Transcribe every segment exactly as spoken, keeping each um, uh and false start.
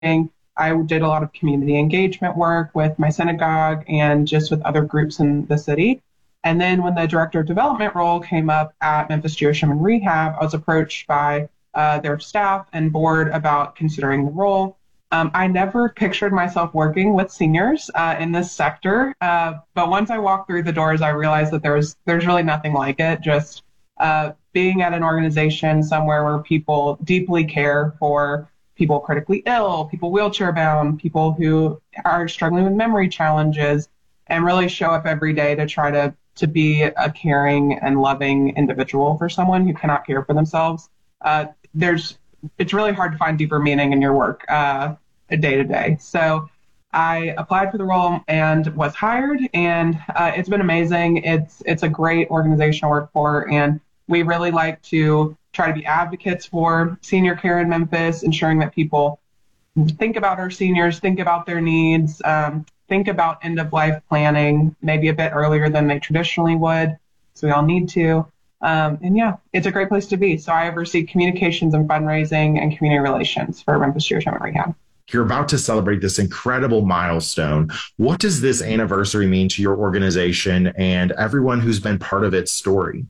I did a lot of community engagement work with my synagogue and just with other groups in the city. And then when the director of development role came up at Memphis Jewish Home and Rehab, I was approached by uh, their staff and board about considering the role. Um, I never pictured myself working with seniors uh, in this sector, uh, but once I walked through the doors, I realized that there's there's really nothing like it. Just uh, being at an organization somewhere where people deeply care for people critically ill, people wheelchair bound, people who are struggling with memory challenges, and really show up every day to try to to be a caring and loving individual for someone who cannot care for themselves. Uh, there's it's really hard to find deeper meaning in your work uh, day to day. So I applied for the role and was hired, and uh, it's been amazing. It's it's a great organization to work for, and we really like to try to be advocates for senior care in Memphis, ensuring that people think about our seniors, think about their needs, um, think about end-of-life planning, maybe a bit earlier than they traditionally would. So we all need to. Um, and yeah, it's a great place to be. So I oversee communications and fundraising and community relations for Memphis Jewish Home and Rehab. You're about to celebrate this incredible milestone. What does this anniversary mean to your organization and everyone who's been part of its story?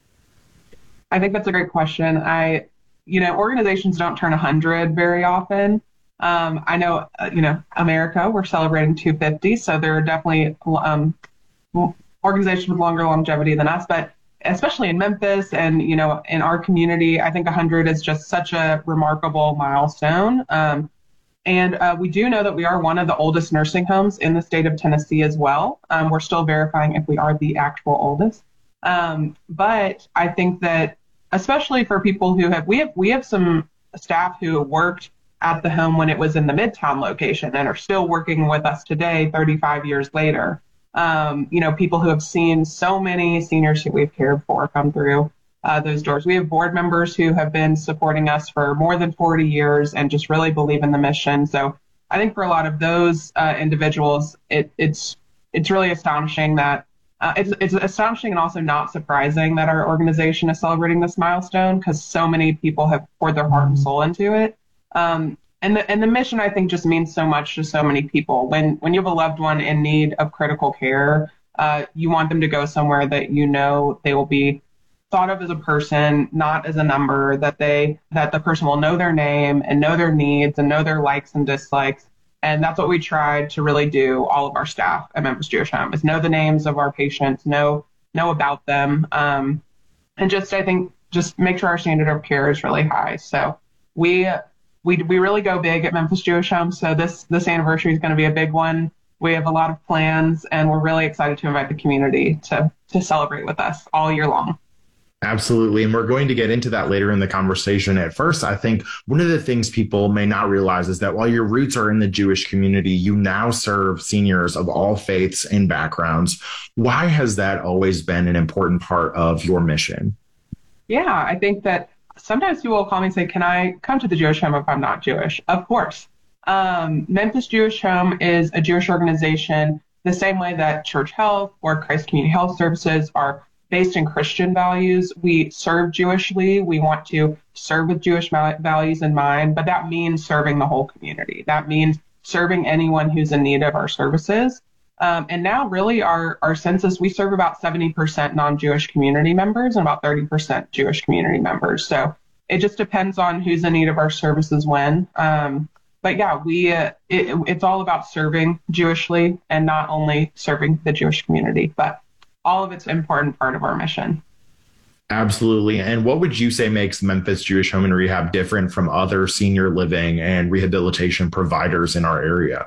I think that's a great question. I, you know, organizations don't turn one hundred very often. Um, I know, uh, you know, America, we're celebrating two hundred fifty, so there are definitely um, organizations with longer longevity than us, but especially in Memphis and, you know, in our community, I think one hundred is just such a remarkable milestone. Um, and uh, we do know that we are one of the oldest nursing homes in the state of Tennessee as well. Um, we're still verifying if we are the actual oldest. Um, but I think that especially for people who have, we have, we have some staff who worked at the home when it was in the Midtown location and are still working with us today, thirty-five years later. Um, you know, people who have seen so many seniors who we've cared for come through uh, those doors. We have board members who have been supporting us for more than forty years and just really believe in the mission. So I think for a lot of those uh, individuals, it, it's it's really astonishing that uh, it's it's astonishing and also not surprising that our organization is celebrating this milestone because so many people have poured their heart and soul into it. Um, And the, and the mission, I think, just means so much to so many people. When when you have a loved one in need of critical care, uh, you want them to go somewhere that you know they will be thought of as a person, not as a number, that they that the person will know their name and know their needs and know their likes and dislikes. And that's what we tried to really do, all of our staff at Memphis Jewish Home, is know the names of our patients, know, know about them, um, and just, I think, just make sure our standard of care is really high. So we... We we really go big at Memphis Jewish Home, so this this anniversary is going to be a big one. We have a lot of plans, and we're really excited to invite the community to to celebrate with us all year long. Absolutely. And we're going to get into that later in the conversation. At first, I think one of the things people may not realize is that while your roots are in the Jewish community, you now serve seniors of all faiths and backgrounds. Why has that always been an important part of your mission? Yeah, I think that sometimes people will call me and say, can I come to the Jewish Home if I'm not Jewish? Of course. Um, Memphis Jewish Home is a Jewish organization the same way that Church Health or Christ Community Health Services are based in Christian values. We serve Jewishly. We want to serve with Jewish values in mind, but that means serving the whole community. That means serving anyone who's in need of our services. Um, and now really our, our census, we serve about seventy percent non-Jewish community members and about thirty percent Jewish community members. So it just depends on who's in need of our services when. Um, but yeah, we uh, it, it's all about serving Jewishly and not only serving the Jewish community, but all of it's an important part of our mission. Absolutely. And what would you say makes Memphis Jewish Home and Rehab different from other senior living and rehabilitation providers in our area?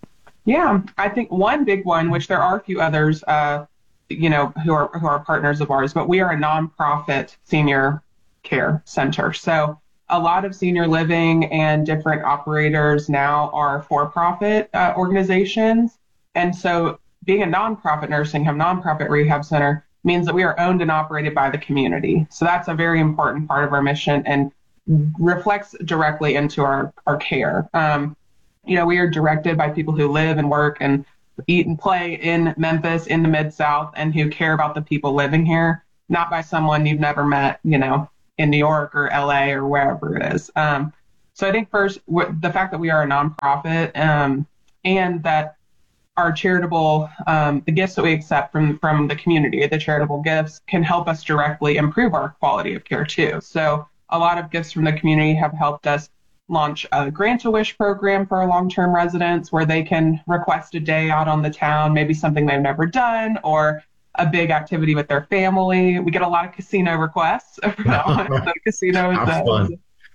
Yeah, I think one big one, which there are a few others, uh, you know, who are who are partners of ours, but we are a nonprofit senior care center. So a lot of senior living and different operators now are for-profit uh, organizations. And so being a nonprofit nursing home, nonprofit rehab center means that we are owned and operated by the community. So that's a very important part of our mission and reflects directly into our, our care. Um, You know, we are directed by people who live and work and eat and play in Memphis, in the Mid-South, and who care about the people living here, not by someone you've never met, you know, in New York or L A or wherever it is. Um, So I think first, the fact that we are a nonprofit um, and that our charitable, um, the gifts that we accept from, from the community, the charitable gifts can help us directly improve our quality of care too. So a lot of gifts from the community have helped us launch a Grant-A-Wish program for our long-term residents where they can request a day out on the town, maybe something they've never done, or a big activity with their family. We get a lot of casino requests for that one. So casino is How fun.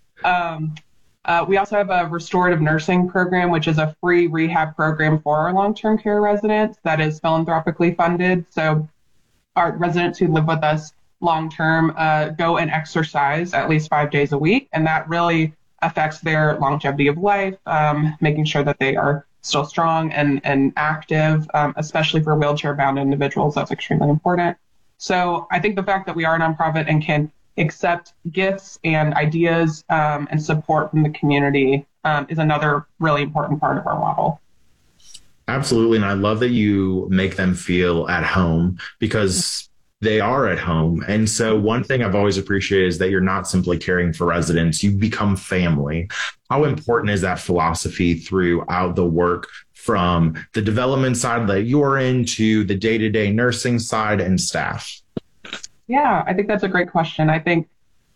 um, uh, we also have a restorative nursing program, which is a free rehab program for our long-term care residents that is philanthropically funded. So our residents who live with us long-term uh, go and exercise at least five days a week, and that really affects their longevity of life, um, making sure that they are still strong and, and active, um, especially for wheelchair-bound individuals. That's extremely important. So I think the fact that we are a nonprofit and can accept gifts and ideas um, and support from the community um, is another really important part of our model. Absolutely. And I love that you make them feel at home because they are at home. And so one thing I've always appreciated is that you're not simply caring for residents, you become family. How important is that philosophy throughout the work from the development side that you're in to the day-to-day nursing side and staff? Yeah, I think that's a great question. I think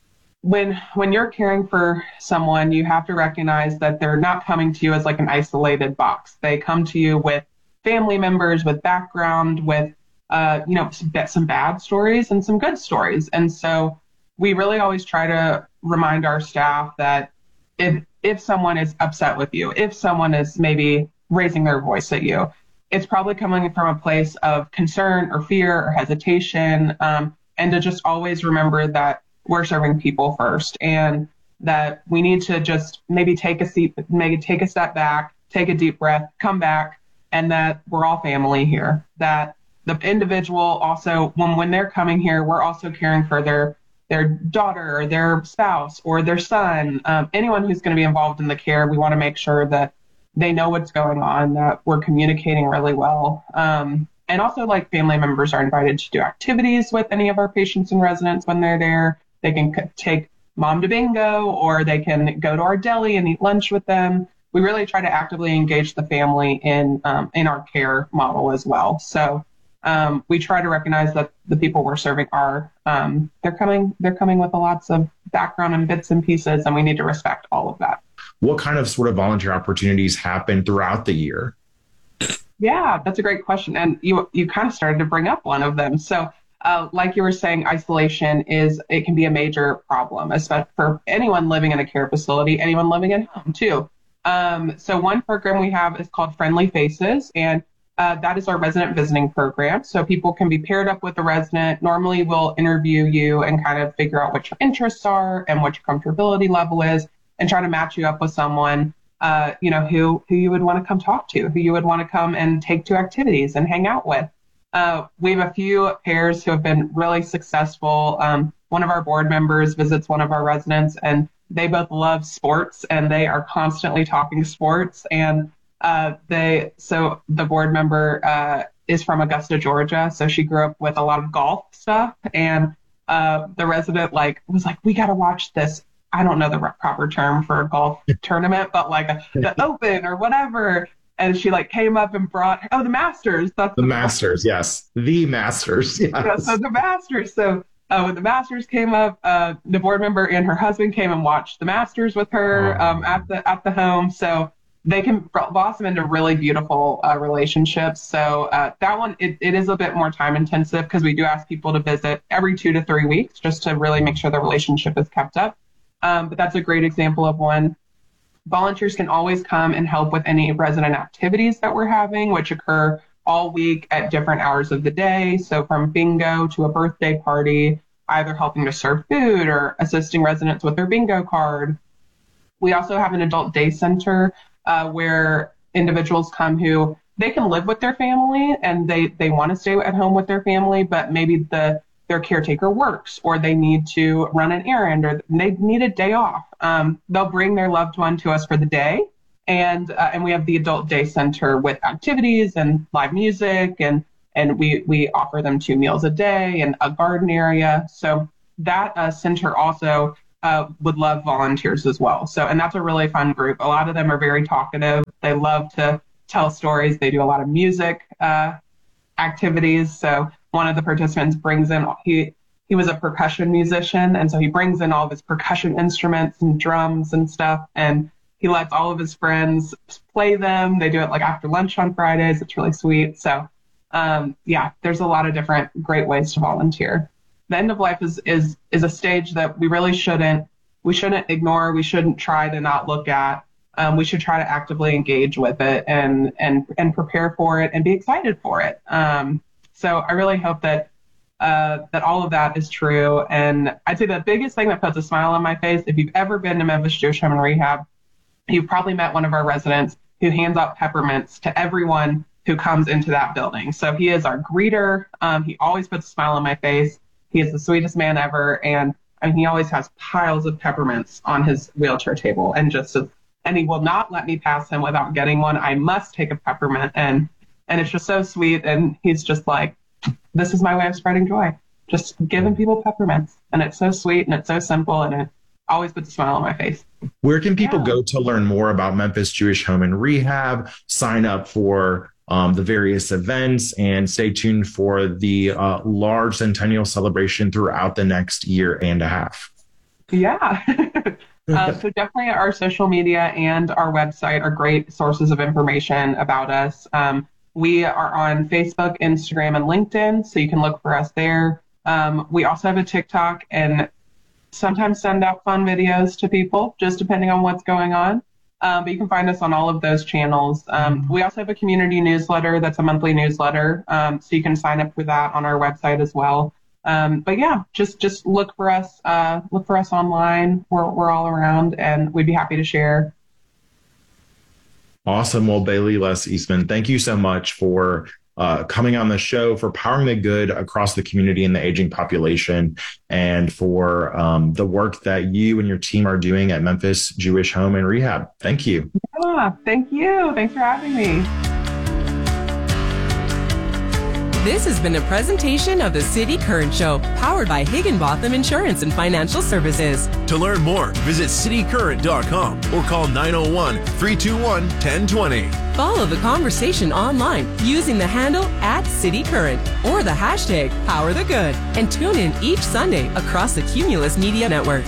when when you're caring for someone, you have to recognize that they're not coming to you as like an isolated box. They come to you with family members, with background, with uh, you know, some, some bad stories and some good stories. And so we really always try to remind our staff that if if someone is upset with you, if someone is maybe raising their voice at you, it's probably coming from a place of concern or fear or hesitation. Um, and to just always remember that we're serving people first and that we need to just maybe take a seat, maybe take a step back, take a deep breath, come back, and that we're all family here. That the individual also, when, when they're coming here, we're also caring for their their daughter or their spouse or their son, um, anyone who's going to be involved in the care. We want to make sure that they know what's going on, that we're communicating really well. Um, and also, like, family members are invited to do activities with any of our patients and residents when they're there. They can c- take mom to bingo, or they can go to our deli and eat lunch with them. We really try to actively engage the family in um, in our care model as well. So um, we try to recognize that the people we're serving are um, they're coming they're coming with lots of background and bits and pieces, and we need to respect all of that. What kind of sort of volunteer opportunities happen throughout the year? Yeah, that's a great question. And you you kind of started to bring up one of them. So uh, like you were saying, isolation is, it can be a major problem, especially for anyone living in a care facility, anyone living at home too. Um, so one program we have is called Friendly Faces, and uh, that is our resident visiting program. So people can be paired up with a resident. Normally we'll interview you and kind of figure out what your interests are and what your comfortability level is, and try to match you up with someone Uh, you know, who, who you would want to come talk to, who you would want to come and take to activities and hang out with. Uh, we have a few pairs who have been really successful. Um, one of our board members visits one of our residents, and they both love sports, and they are constantly talking sports. And uh, they, so the board member uh, is from Augusta, Georgia, so she grew up with a lot of golf stuff. And uh, the resident like was like, "We got to watch this." I don't know the proper term for a golf tournament, but like a, the Open or whatever. And she like came up and brought, oh, the Masters. That's the, the Masters, yes. The Masters, yes. Yeah, so the Masters. So uh, when the Masters came up, uh, the board member and her husband came and watched the Masters with her Oh. um, at the at the home. So they can blossom into really beautiful uh, relationships. So uh, that one, it, it is a bit more time intensive because we do ask people to visit every two to three weeks just to really make sure the relationship is kept up. Um, but that's a great example of one. Volunteers can always come and help with any resident activities that we're having, which occur all week at different hours of the day. So from bingo to a birthday party, either helping to serve food or assisting residents with their bingo card. We also have an adult day center uh, where individuals come who they can live with their family and they, they want to stay at home with their family, but maybe the their caretaker works, or they need to run an errand, or they need a day off. Um, they'll bring their loved one to us for the day. And uh, and we have the adult day center with activities and live music, and and we, we offer them two meals a day and a garden area. So that uh, center also uh, would love volunteers as well. So, and that's a really fun group. A lot of them are very talkative. They love to tell stories. They do a lot of music uh, activities. So one of the participants brings in, he, he was a percussion musician. And so he brings in all of his percussion instruments and drums and stuff. And he lets all of his friends play them. They do it like after lunch on Fridays. It's really sweet. So um, yeah, there's a lot of different great ways to volunteer. The end of life is, is, is a stage that we really shouldn't, we shouldn't ignore. We shouldn't try to not look at. Um, we should try to actively engage with it and, and, and prepare for it and be excited for it. Um, so I really hope that, uh, that all of that is true. And I'd say the biggest thing that puts a smile on my face, if you've ever been to Memphis Jewish Home and Rehab, you've probably met one of our residents who hands out peppermints to everyone who comes into that building. So he is our greeter. Um, he always puts a smile on my face. He is the sweetest man ever. And, and he always has piles of peppermints on his wheelchair table. And just, and he will not let me pass him without getting one. I must take a peppermint. And, and it's just so sweet. And he's just like, this is my way of spreading joy. Just giving people peppermints. And it's so sweet and it's so simple. And it always puts a smile on my face. Where can people yeah. go to learn more about Memphis Jewish Home and Rehab, sign up for um, the various events, and stay tuned for the uh, large centennial celebration throughout the next year and a half? Yeah. uh, so definitely our social media and our website are great sources of information about us. Um, we are on Facebook, Instagram, and LinkedIn, so you can look for us there. Um, we also have a TikTok and sometimes send out fun videos to people, just depending on what's going on. Um, but you can find us on all of those channels. Um, we also have a community newsletter that's a monthly newsletter, um, so you can sign up for that on our website as well. Um, but yeah, just just look for us. Uh, look for us online. We're we're all around, and we'd be happy to share. Awesome. Well, Bailey Les Eastman, thank you so much for Uh, coming on the show, for powering the good across the community and the aging population, and for um, the work that you and your team are doing at Memphis Jewish Home and Rehab. Thank you. Yeah, thank you. Thanks for having me. This has been a presentation of the City Current Show, powered by Higginbotham Insurance and Financial Services. To learn more, visit city current dot com or call nine oh one, three two one, one oh two oh. Follow the conversation online using the handle at City Current or the hashtag Power the Good, and tune in each Sunday across the Cumulus Media Network.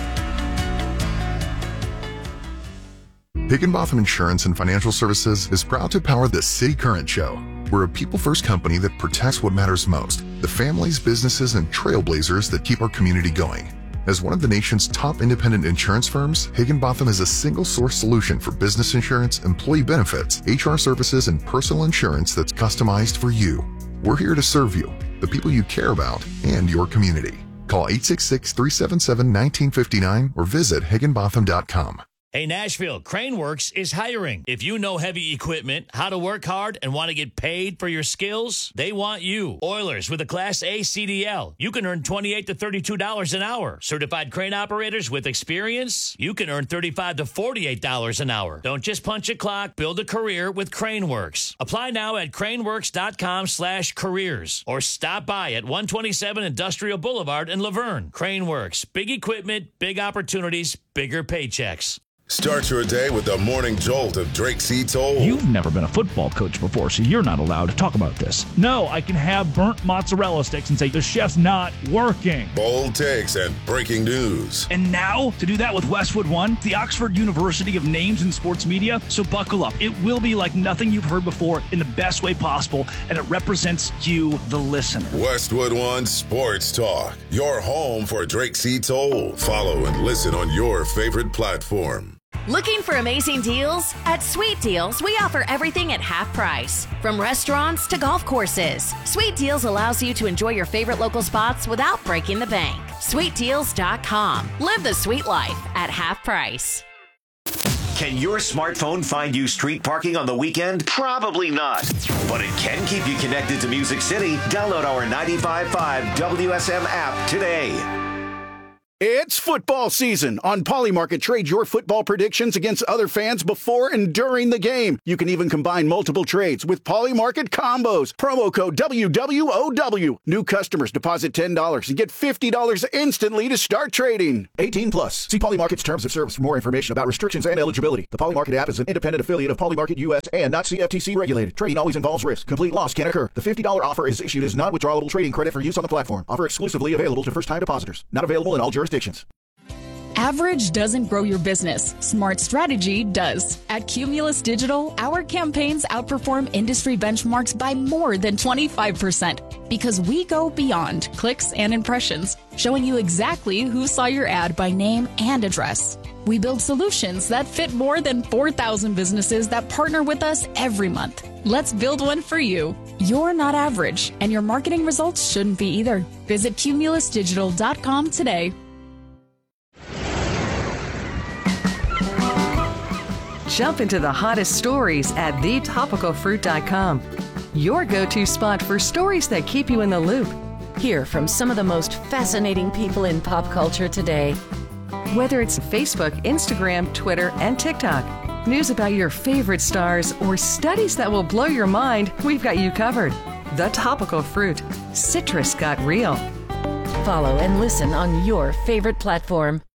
Higginbotham Insurance and Financial Services is proud to power the City Current Show. We're a people-first company that protects what matters most, the families, businesses, and trailblazers that keep our community going. As one of the nation's top independent insurance firms, Higginbotham is a single-source solution for business insurance, employee benefits, H R services, and personal insurance that's customized for you. We're here to serve you, the people you care about, and your community. Call eight six six, three seven seven, one nine five nine or visit higginbotham dot com. Hey, Nashville, Craneworks is hiring. If you know heavy equipment, how to work hard, and want to get paid for your skills, they want you. Oilers with a Class A C D L. You can earn twenty-eight to thirty-two dollars an hour. Certified crane operators with experience, you can earn thirty-five to forty-eight dollars an hour. Don't just punch a clock, build a career with Craneworks. Apply now at craneworks dot com slash careers or stop by at one twenty-seven Industrial Boulevard in Laverne. Craneworks, big equipment, big opportunities, bigger paychecks. Start your day with the morning jolt of Drake C. Toll. You've never been a football coach before, so you're not allowed to talk about this. No, I can have burnt mozzarella sticks and say the chef's not working. Bold takes and breaking news. And now, to do that with Westwood One, the Oxford University of Names in Sports Media. So buckle up. It will be like nothing you've heard before in the best way possible, and it represents you, the listener. Westwood One Sports Talk, your home for Drake C. Toll. Follow and listen on your favorite platform. Looking for amazing deals? At Sweet Deals, we offer everything at half price. From restaurants to golf courses, Sweet Deals allows you to enjoy your favorite local spots without breaking the bank. sweet deals dot com. Live the sweet life at half price. Can your smartphone find you street parking on the weekend? Probably not. But it can keep you connected to Music City. Download our ninety-five point five W S M app today. It's football season. On Polymarket, trade your football predictions against other fans before and during the game. You can even combine multiple trades with Polymarket combos. Promo code W W O W. New customers deposit ten dollars and get fifty dollars instantly to start trading. eighteen plus. See Polymarket's terms of service for more information about restrictions and eligibility. The Polymarket app is an independent affiliate of Polymarket U S and not C F T C regulated. Trading always involves risk. Complete loss can occur. The fifty dollars offer is issued as non-withdrawable trading credit for use on the platform. Offer exclusively available to first-time depositors. Not available in all jurisdictions. Average doesn't grow your business. Smart strategy does. At Cumulus Digital, our campaigns outperform industry benchmarks by more than twenty-five percent because we go beyond clicks and impressions, showing you exactly who saw your ad by name and address. We build solutions that fit more than four thousand businesses that partner with us every month. Let's build one for you. You're not average, and your marketing results shouldn't be either. Visit cumulus digital dot com today. Jump into the hottest stories at the topical fruit dot com. Your go-to spot for stories that keep you in the loop. Hear from some of the most fascinating people in pop culture today. Whether it's Facebook, Instagram, Twitter, and TikTok, news about your favorite stars, or studies that will blow your mind, we've got you covered. The Topical Fruit. Citrus got real. Follow and listen on your favorite platform.